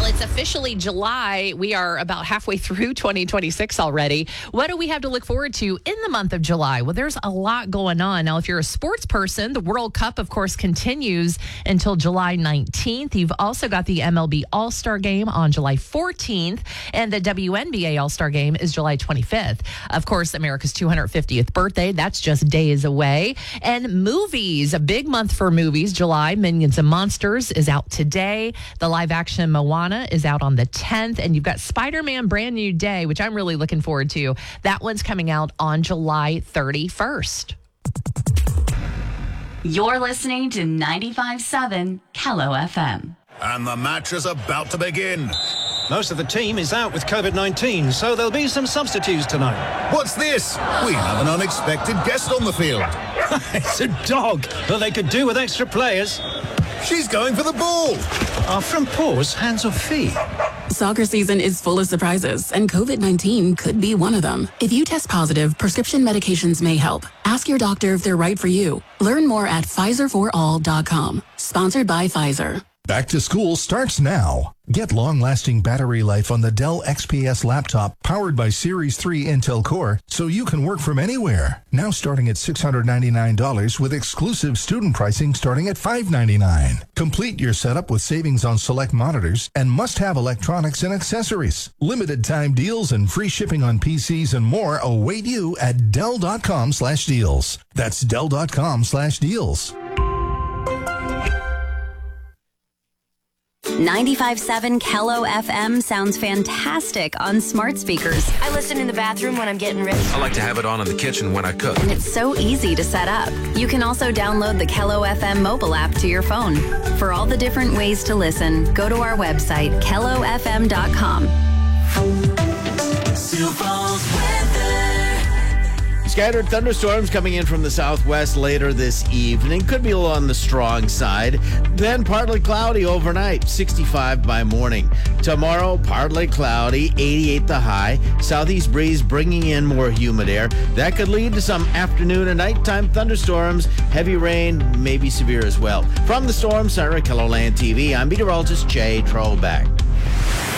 Well, it's officially July. We are about halfway through 2026 already. What do we have to look forward to in the month of July? Well, there's a lot going on. Now, if you're a sports person, the World Cup, of course, continues until July 19th. You've also got the MLB All-Star Game on July 14th, and the WNBA All-Star Game is July 25th. Of course, America's 250th birthday, that's just days away. And movies, a big month for movies. July, Minions and Monsters is out today. The live-action Moana is out on the 10th, and you've got Spider-Man Brand New Day, which I'm really looking forward to. That one's coming out on July 31st. You're listening to 95.7 Kello FM. And the match is about to begin. Most of the team is out with COVID-19, so there'll be some substitutes tonight. What's this? We have an unexpected guest on the field. It's a dog, but they could do with extra players. She's going for the ball. Are front paws hands or feet? Soccer season is full of surprises, and COVID-19 could be one of them. If you test positive, prescription medications may help. Ask your doctor if they're right for you. Learn more at PfizerForAll.com. Sponsored by Pfizer. Back to school starts now. Get long-lasting battery life on the Dell XPS laptop powered by Series 3 Intel Core so you can work from anywhere. Now starting at $699 with exclusive student pricing starting at $599. Complete your setup with savings on select monitors and must-have electronics and accessories. Limited time deals and free shipping on PCs and more await you at Dell.com/deals. That's Dell.com/deals. 95.7 Kello FM sounds fantastic on smart speakers. I listen in the bathroom when I'm getting ready. I like to have it on in the kitchen when I cook. And it's so easy to set up. You can also download the Kello FM mobile app to your phone. For all the different ways to listen, go to our website, KelloFM.com. Scattered thunderstorms coming in from the southwest later this evening. Could be a little on the strong side. Then partly cloudy overnight, 65 by morning. Tomorrow, partly cloudy, 88 the high. Southeast breeze bringing in more humid air. That could lead to some afternoon and nighttime thunderstorms. Heavy rain, maybe severe as well. From the Storm Center at KELOLAND TV, I'm meteorologist Jay Trollback.